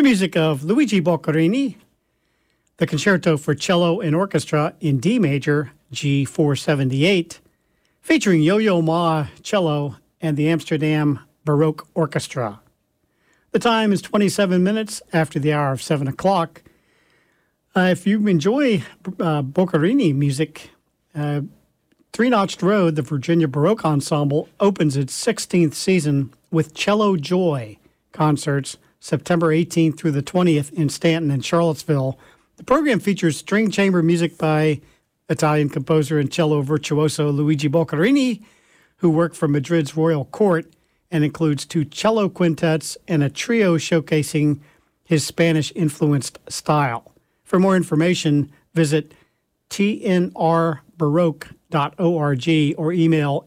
The music of Luigi Boccherini, the Concerto for Cello and Orchestra in D major, G478, featuring Yo-Yo Ma cello and the Amsterdam Baroque Orchestra. The time is 27 minutes after the hour of 7 o'clock. If you enjoy Boccherini music, Three Notched Road, the Virginia Baroque Ensemble, opens its 16th season with Cello Joy concerts September 18th through the 20th in Stanton and Charlottesville. The program features string chamber music by Italian composer and cello virtuoso Luigi Boccherini, who worked for Madrid's Royal Court, and includes 2 cello quintets and a trio showcasing his Spanish-influenced style. For more information, visit tnrbaroque.org or email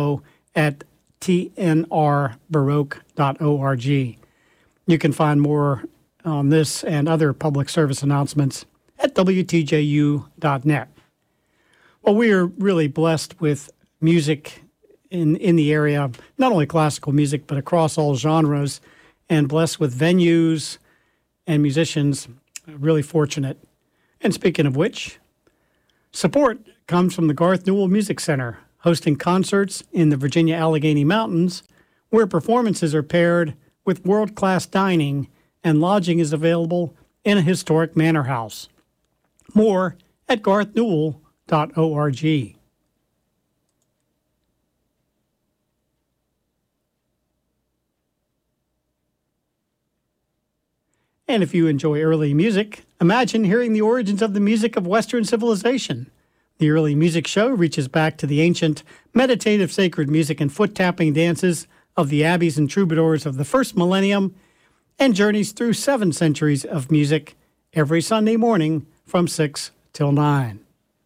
info@tnrbaroque.org. You can find more on this and other public service announcements at wtju.net. Well, we are really blessed with music in the area, not only classical music, but across all genres, and blessed with venues and musicians. Really fortunate. And speaking of which, support comes from the Garth Newell Music Center, hosting concerts in the Virginia Allegheny Mountains, where performances are paired with world-class dining and lodging is available in a historic manor house. More at garthnewell.org. And if you enjoy early music, imagine hearing the origins of the music of Western civilization. The early music show reaches back to the ancient meditative sacred music and foot-tapping dances of the abbeys and troubadours of the first millennium and journeys through 7 centuries of music every Sunday morning from 6 till 9.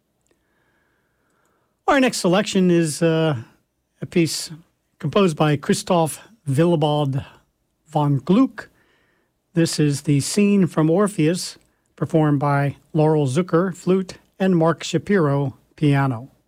Our next selection is a piece composed by Christoph Willibald von Gluck. This is the scene from Orpheus, performed by Laurel Zucker, flute, and Mark Shapiro, piano.